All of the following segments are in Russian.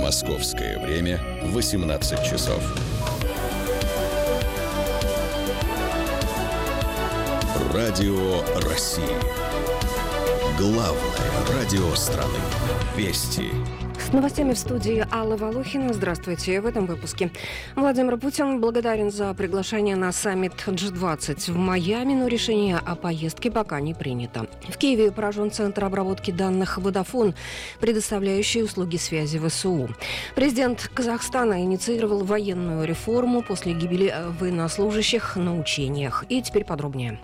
Московское время 18 часов. Радио России. Главное радио страны. Вести. С новостями в студии Алла Волохина. Здравствуйте. В этом выпуске. Владимир Путин благодарен за приглашение на саммит G20 в Майами, но решение о поездке пока не принято. В Киеве поражен центр обработки данных Vodafone, предоставляющий услуги связи ВСУ. Президент Казахстана инициировал военную реформу после гибели военнослужащих на учениях. И теперь подробнее.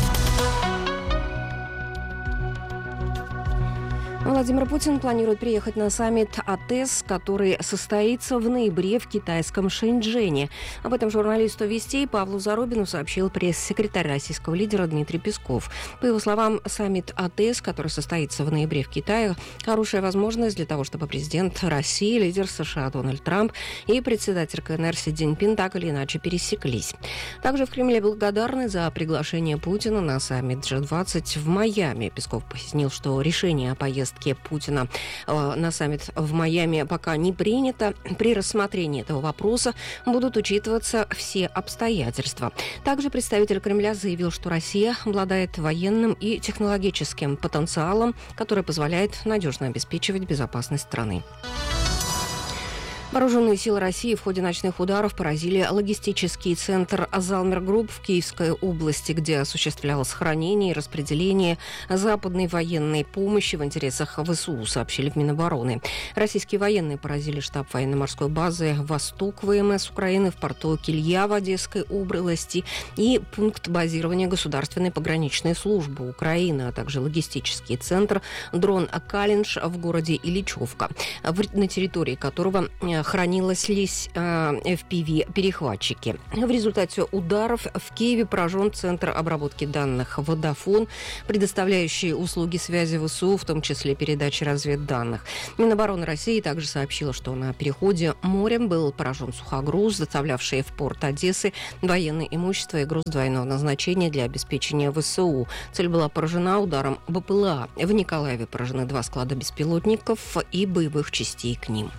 Владимир Путин планирует приехать на саммит АТЭС, который состоится в ноябре в китайском Шэньчжэне. Об этом журналисту «Вестей» Павлу Зарубину сообщил пресс-секретарь российского лидера Дмитрий Песков. По его словам, саммит АТЭС, который состоится в ноябре в Китае, хорошая возможность для того, чтобы президент России, лидер США Дональд Трамп и председатель КНР Си Цзиньпин так или иначе пересеклись. Также в Кремле благодарны за приглашение Путина на саммит G20 в Майами. Песков пояснил, что решение о поездке Путина на саммит в Майами пока не принято. При рассмотрении этого вопроса будут учитываться все обстоятельства. Также представитель Кремля заявил, что Россия обладает военным и технологическим потенциалом, который позволяет надежно обеспечивать безопасность страны. Вооруженные силы России в ходе ночных ударов поразили логистический центр «Залмер Групп» в Киевской области, где осуществлялось хранение и распределение западной военной помощи в интересах ВСУ, сообщили в Минобороны. Российские военные поразили штаб военно-морской базы «Восток» ВМС Украины в порту Килья в Одесской области и пункт базирования Государственной пограничной службы Украины, а также логистический центр «Дрон Калинш» в городе Ильичевка, на территории которого хранились FPV-перехватчики. В результате ударов в Киеве поражен центр обработки данных Vodafone, предоставляющий услуги связи ВСУ, в том числе передачи разведданных. Минобороны России также сообщила, что на переходе морем был поражен сухогруз, доставлявший в порт Одессы военное имущество и груз двойного назначения для обеспечения ВСУ. Цель была поражена ударом БПЛА. В Николаеве поражены 2 склада беспилотников и боевых частей к ним.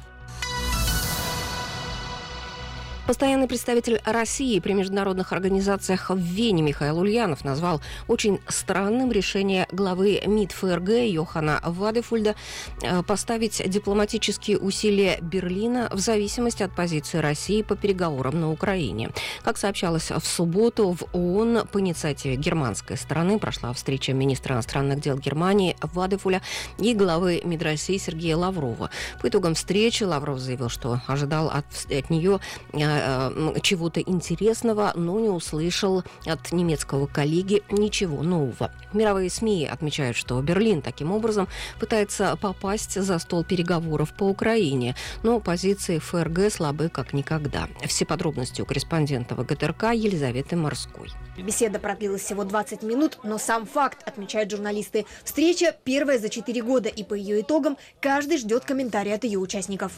Постоянный представитель России при международных организациях в Вене Михаил Ульянов назвал очень странным решение главы МИД ФРГ Йохана Вадефульда поставить дипломатические усилия Берлина в зависимости от позиции России по переговорам на Украине. Как сообщалось в субботу, в ООН по инициативе германской стороны прошла встреча министра иностранных дел Германии Вадефуля и главы МИД России Сергея Лаврова. По итогам встречи Лавров заявил, что ожидал от нее чего-то интересного, но не услышал от немецкого коллеги ничего нового. Мировые СМИ отмечают, что Берлин таким образом пытается попасть за стол переговоров по Украине, но позиции ФРГ слабы как никогда. Все подробности у корреспондента ВГТРК Елизаветы Морской. Беседа продлилась всего 20 минут, но сам факт, отмечают журналисты. Встреча первая за 4 года, и по ее итогам каждый ждет комментарий от ее участников.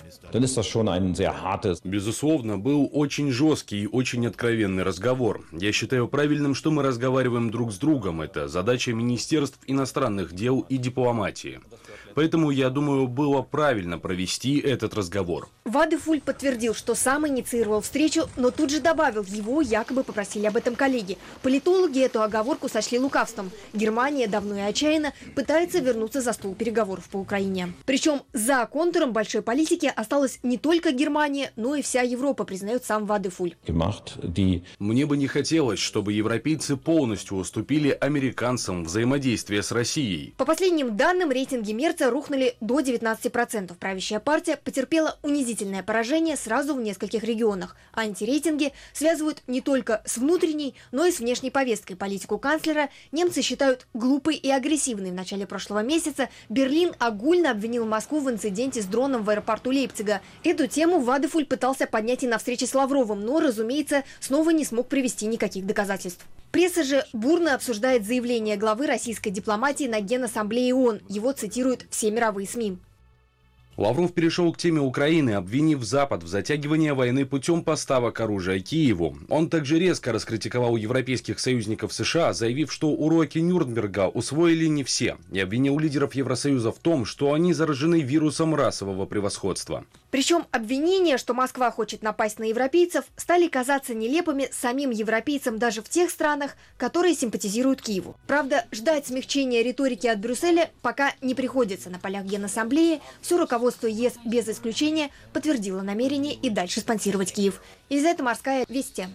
Безусловно, был очень жесткий и очень откровенный разговор. Я считаю правильным, что мы разговариваем друг с другом. Это задача Министерств иностранных дел и дипломатии. Поэтому, я думаю, было правильно провести этот разговор. Вадефуль подтвердил, что сам инициировал встречу, но тут же добавил, его якобы попросили об этом коллеги. Политологи эту оговорку сочли лукавством. Германия давно и отчаянно пытается вернуться за стол переговоров по Украине. Причем за контуром большой политики осталась не только Германия, но и вся Европа, признает сам Вадефуль. Мне бы не хотелось, чтобы европейцы полностью уступили американцам взаимодействие с Россией. По последним данным, рейтинги Мерца рухнули до 19%. Правящая партия потерпела унизительное поражение сразу в нескольких регионах. Антирейтинги связывают не только с внутренней, но и с внешней повесткой. Политику канцлера немцы считают глупой и агрессивной. В начале прошлого месяца Берлин огульно обвинил Москву в инциденте с дроном в аэропорту Лейпцига. Эту тему Вадефуль пытался поднять и на встрече с Лавровым, но, разумеется, снова не смог привести никаких доказательств. Пресса же бурно обсуждает заявление главы российской дипломатии на Генассамблее ООН. Его цитируют все мировые СМИ. Лавров перешел к теме Украины, обвинив Запад в затягивании войны путем поставок оружия Киеву. Он также резко раскритиковал европейских союзников США, заявив, что уроки Нюрнберга усвоили не все, и обвинил лидеров Евросоюза в том, что они заражены вирусом расового превосходства. Причем обвинения, что Москва хочет напасть на европейцев, стали казаться нелепыми самим европейцам даже в тех странах, которые симпатизируют Киеву. Правда, ждать смягчения риторики от Брюсселя пока не приходится. На полях Генассамблеи все руководство ЕС без исключения подтвердило намерение и дальше спонсировать Киев. Елизавета Морская, Вести.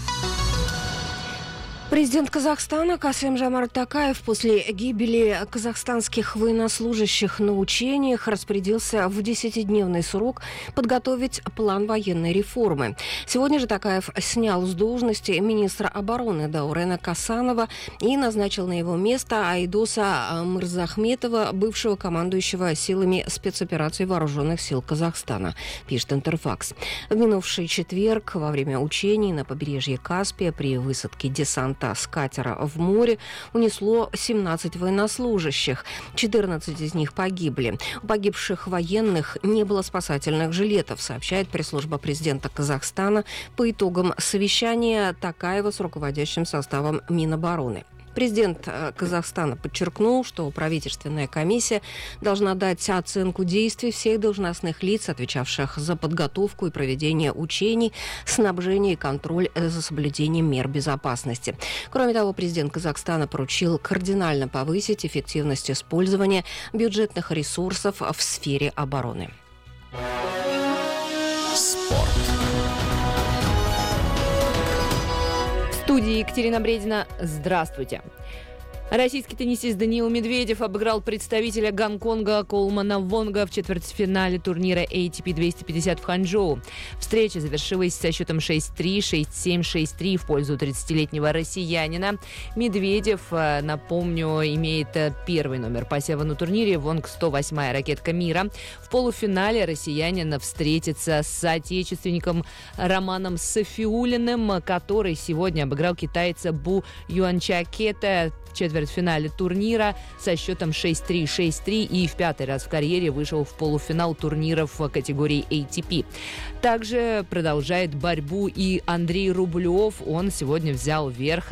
Президент Казахстана Касым-Жомарт Токаев после гибели казахстанских военнослужащих на учениях распорядился в 10-дневный срок подготовить план военной реформы. Сегодня же Токаев снял с должности министра обороны Даурена Касанова и назначил на его место Айдоса Мырзахметова, бывшего командующего силами спецопераций Вооруженных сил Казахстана, пишет Интерфакс. В минувший четверг во время учений на побережье Каспия при высадке десанта с катера в море унесло 17 военнослужащих. 14 из них погибли. У погибших военных не было спасательных жилетов, сообщает пресс-служба президента Казахстана по итогам совещания Токаева с руководящим составом Минобороны. Президент Казахстана подчеркнул, что правительственная комиссия должна дать оценку действий всех должностных лиц, отвечавших за подготовку и проведение учений, снабжение и контроль за соблюдением мер безопасности. Кроме того, президент Казахстана поручил кардинально повысить эффективность использования бюджетных ресурсов в сфере обороны. Спорт. В студии Екатерина Бредина. Здравствуйте. Российский теннисист Даниил Медведев обыграл представителя Гонконга Колмана Вонга в четвертьфинале турнира ATP 250 в Ханчжоу. Встреча завершилась со счетом 6-3, 6-7, 6-3 в пользу 30-летнего россиянина. Медведев, напомню, имеет первый номер посева на турнире. Вонг 108-я ракетка мира. В полуфинале россиянин встретится с соотечественником Романом Сафиуллиным, который сегодня обыграл китайца Бу Юанчакета в четвертьфинале турнира со счетом 6-3, 6-3 и в пятый раз в карьере вышел в полуфинал турниров в категории ATP. Также продолжает борьбу и Андрей Рублев. Он сегодня взял верх